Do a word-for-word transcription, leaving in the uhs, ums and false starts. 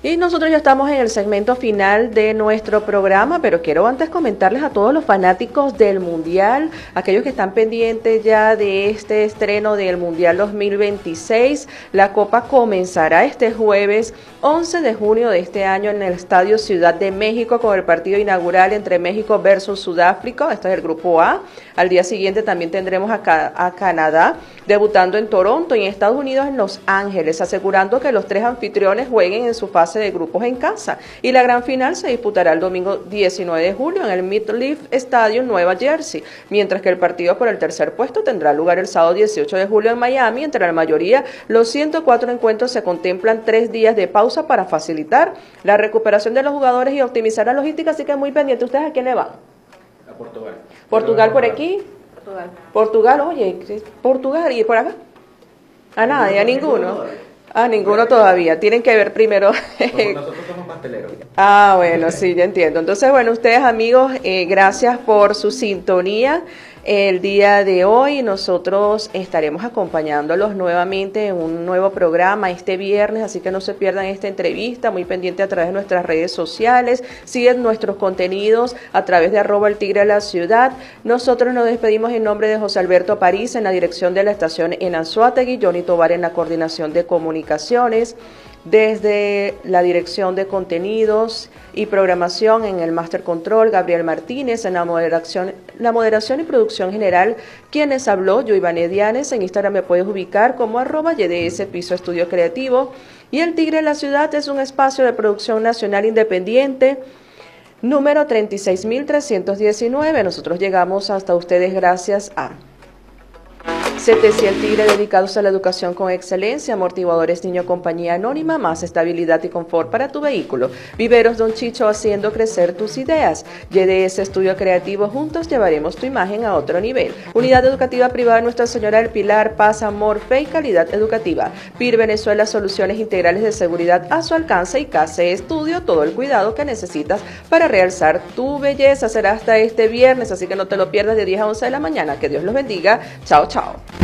Y nosotros ya estamos en el segmento final de nuestro programa, pero quiero antes comentarles a todos los fanáticos del Mundial, aquellos que están pendientes ya de este estreno del Mundial dos mil veintiséis. La Copa comenzará este jueves once de junio de este año en el Estadio Ciudad de México con el partido inaugural entre México versus Sudáfrica. Este es el grupo A. Al día siguiente también tendremos a, Ca a Canadá debutando en Toronto y en Estados Unidos en Los Ángeles, asegurando que los tres anfitriones jueguen en su fase de grupos en casa. Y la gran final se disputará el domingo diecinueve de julio en el MetLife Stadium, Nueva Jersey, mientras que el partido por el tercer puesto tendrá lugar el sábado dieciocho de julio en Miami. Entre la mayoría, los ciento cuatro encuentros se contemplan tres días de pausa para facilitar la recuperación de los jugadores y optimizar la logística, así que muy pendiente. ¿Ustedes a quién le van? A Portugal. Portugal por aquí. Portugal. Portugal, oye, Portugal, ¿y por acá? A nadie, a ninguno. A ninguno todavía. Tienen que ver primero. Nosotros somos pasteleros. Ah, bueno, sí, ya entiendo. Entonces, bueno, ustedes amigos, eh, gracias por su sintonía. El día de hoy nosotros estaremos acompañándolos nuevamente en un nuevo programa este viernes, así que no se pierdan esta entrevista, muy pendiente a través de nuestras redes sociales, siguen nuestros contenidos a través de arroba el tigre de la ciudad. Nosotros nos despedimos en nombre de José Alberto París en la dirección de la estación en Anzoátegui, Johnny Tovar en la coordinación de comunicaciones, desde la dirección de contenidos y programación en el Master Control, Gabriel Martínez, en la moderación, la moderación y producción general, quienes habló, yo Ivane Dianes. En Instagram me puedes ubicar como arroba Y D S Piso Estudio Creativo. Y El Tigre de la Ciudad es un espacio de producción nacional independiente, número treinta y seis mil trescientos diecinueve. Nosotros llegamos hasta ustedes gracias a C T C El Tigre, dedicados a la educación con excelencia, amortiguadores Niño Compañía Anónima, más estabilidad y confort para tu vehículo. Viveros Don Chicho, haciendo crecer tus ideas. Y D S Estudio Creativo, juntos llevaremos tu imagen a otro nivel. Unidad Educativa Privada Nuestra Señora del Pilar, paz, amor, fe y calidad educativa. P I R Venezuela, soluciones integrales de seguridad a su alcance, y K C Estudio, todo el cuidado que necesitas para realzar tu belleza. Será hasta este viernes, así que no te lo pierdas de diez a once de la mañana. Que Dios los bendiga. Chao, chao.